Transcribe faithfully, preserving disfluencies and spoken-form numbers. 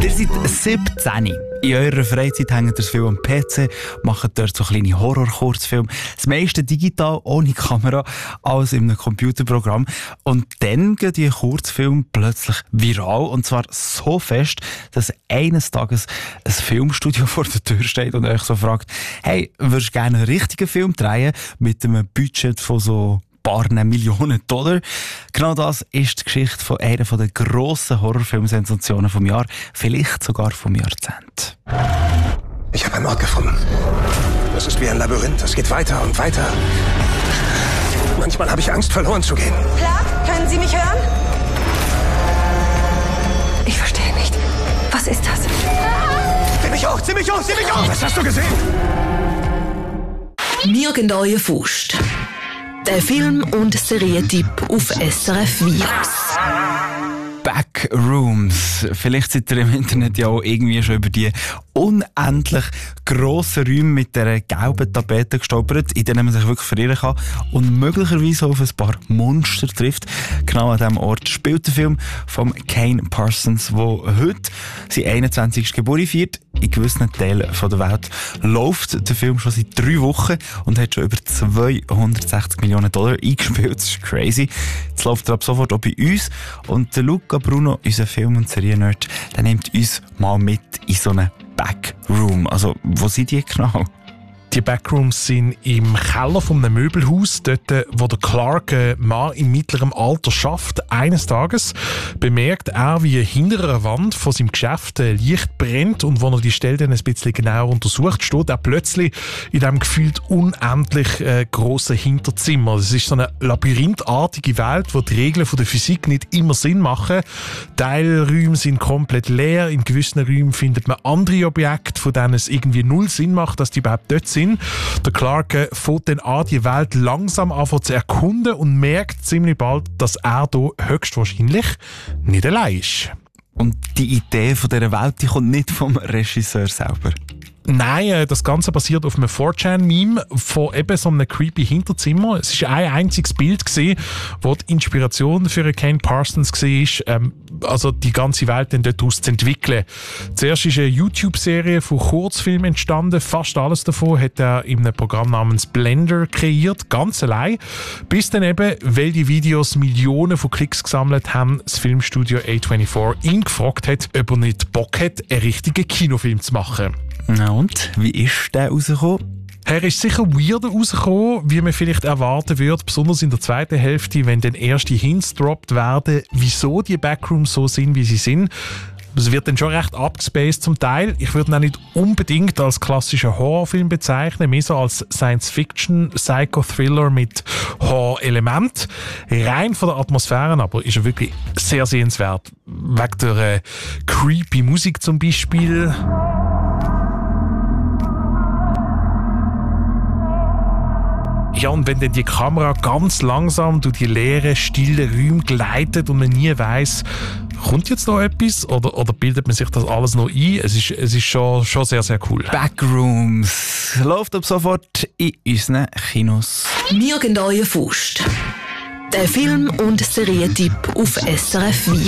Ihr seid siebzehn. In eurer Freizeit hängt ihr viel am P C, macht dort so kleine Horror-Kurzfilme. Das meiste digital, ohne Kamera, alles in einem Computerprogramm. Und dann gehen die Kurzfilme plötzlich viral. Und zwar so fest, dass eines Tages ein Filmstudio vor der Tür steht und euch so fragt, hey, würdest du gerne einen richtigen Film drehen mit einem Budget von so paar Millionen Dollar? Genau das ist die Geschichte von einer der grossen Horrorfilmsensationen vom Jahr, vielleicht sogar vom Jahrzehnt. Ich habe einen Ort gefunden. Das ist wie ein Labyrinth, es geht weiter und weiter. Manchmal habe ich Angst, verloren zu gehen. Klar, können Sie mich hören? Ich verstehe nicht. Was ist das? Zieh mich hoch, zieh mich hoch, zieh mich hoch! Was hast du gesehen? Nirgendwo Faust. Der Film- und Serientipp auf S R F Virus. Backrooms. Vielleicht seid ihr im Internet ja auch irgendwie schon über die unendlich grossen Räume mit dieser gelben Tapete gestolpert, in denen man sich wirklich verirren kann und möglicherweise auf ein paar Monster trifft. Genau an diesem Ort spielt der Film von Kane Parsons, der heute sein einundzwanzigsten Geburtstag feiert. In gewissen Teilen der Welt läuft der Film schon seit drei Wochen und hat schon über zweihundertsechzig Millionen Dollar eingespielt. Das ist crazy. Jetzt läuft er ab sofort auch bei uns. Und der Luca Bruno, unser Film- und Serien-Nerd, der nimmt uns mal mit in so einen Backroom. Also, wo sind die genau? Die Backrooms sind im Keller von einem Möbelhaus, dort, wo der Clark, ein Mann im mittleren Alter, schafft. Eines Tages bemerkt er, wie hinter einer Wand von seinem Geschäft Licht brennt, und als er die Stelle dann ein bisschen genauer untersucht, steht er plötzlich in diesem gefühlt unendlich äh, grossen Hinterzimmer. Es ist so eine labyrinthartige Welt, wo die Regeln von der Physik nicht immer Sinn machen. Teilräume sind komplett leer, in gewissen Räumen findet man andere Objekte, von denen es irgendwie null Sinn macht, dass die überhaupt dort sind. Der Clark äh, fängt dann an, die Welt langsam anfangen zu erkunden und merkt ziemlich bald, dass er hier höchstwahrscheinlich nicht allein ist. Und die Idee von dieser Welt, die kommt nicht vom Regisseur selber? Nein, das Ganze basiert auf einem four chan Meme von eben so einem creepy Hinterzimmer. Es war ein einziges Bild, wo die Inspiration für Kane Parsons war, ähm, also die ganze Welt dann daraus zu entwickeln. Zuerst ist eine YouTube-Serie von Kurzfilmen entstanden. Fast alles davon hat er in einem Programm namens Blender kreiert, ganz allein. Bis dann eben, weil die Videos Millionen von Klicks gesammelt haben, das Filmstudio A vierundzwanzig ihn gefragt hat, ob er nicht Bock hat, einen richtigen Kinofilm zu machen. Na und? Wie ist der rausgekommen? Er ist sicher weirder rausgekommen, wie man vielleicht erwarten würde, besonders in der zweiten Hälfte, wenn dann erste Hints droppt werden, wieso die Backrooms so sind, wie sie sind. Es wird dann schon recht abgespaced zum Teil. Ich würde ihn auch nicht unbedingt als klassischen Horrorfilm bezeichnen, mehr so als Science-Fiction, Psycho-Thriller mit Horror-Element. Rein von der Atmosphäre aber ist er wirklich sehr sehenswert. Wegen der äh, creepy Musik zum Beispiel. Ja, und wenn dann die Kamera ganz langsam durch die leeren, stillen Räume gleitet und man nie weiss, kommt jetzt noch etwas oder, oder bildet man sich das alles noch ein? Es ist, es ist schon, schon sehr, sehr cool. Backrooms läuft ab sofort in unseren Kinos. Nirgendwo Faust. Der Film- und Serientipp auf S R F Virus.